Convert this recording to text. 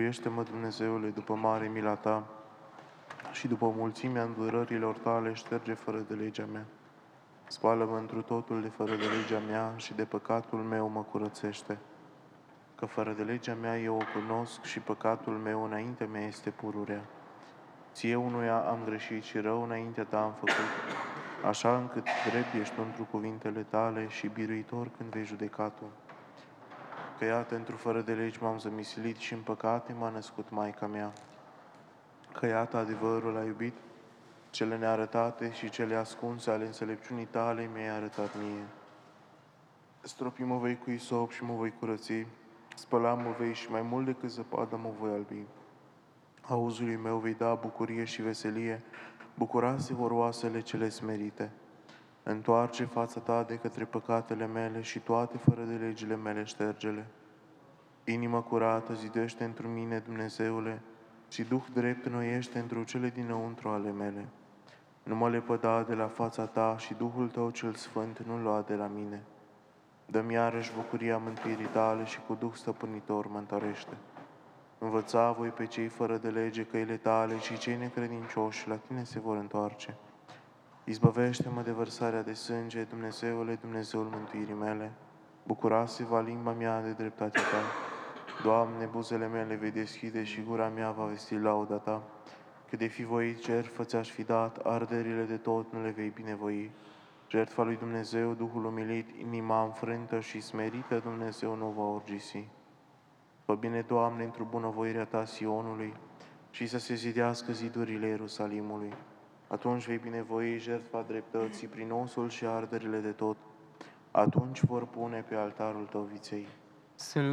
Miluiește-mă, Dumnezeule, după mare mila Ta și după mulțimea îndurărilor Tale, șterge fără de legea mea. Spală-mă întru totul de fără de legea mea și de păcatul meu mă curățește. Că fără de legea mea eu o cunosc și păcatul meu înaintea mea este pururea. Ție unuia am greșit și rău înaintea Ta am făcut, așa încât drept ești întru cuvintele Tale și biruitor când vei judeca Tu. Că iată, într-o fără de legi m-am zămislit și în păcate m-a născut Maica mea. Că iată, adevărul a iubit, cele nearătate și cele ascunse ale înțelepciunii Tale mi-ai arătat mie. Stropi mă vei cu isop și mă voi curăți, spăla mă vei și mai mult decât zăpadă mă voi albi. Auzului meu vei da bucurie și veselie, bucurase vor oasele cele smerite. Întoarce fața Ta de către păcatele mele și toate fără de legile mele ștergele. Inimă curată zidește întru mine, Dumnezeule, și Duh drept înnoiește întru cele dinăuntru ale mele. Nu mă lepăda de la fața Ta și Duhul Tău cel Sfânt nu lua de la mine. Dă-mi iarăși bucuria mântuirii Tale și cu Duh stăpânitor mă întărește. Învăța voi pe cei fără de lege căile Tale și cei necredincioși la Tine se vor întoarce. Izbăvește-mă de vărsarea de sânge, Dumnezeule, Dumnezeul mântuirii mele. Bucura-se-va limba mea de dreptatea Ta. Doamne, buzele mele vei deschide și gura mea va vesti lauda Ta. Că de fi voit jertfă ți-aș fi dat, arderile de tot nu le vei binevoi. Jertfa lui Dumnezeu, Duhul umilit, inima înfrântă și smerită, Dumnezeu nu va urgisi. Fă bine, Doamne, într-o bunăvoirea Ta Sionului și să se zidească zidurile Ierusalimului. Atunci vei binevoi jertfa dreptății prin osul și arderile de tot. Atunci vor pune pe altarul Tău viței.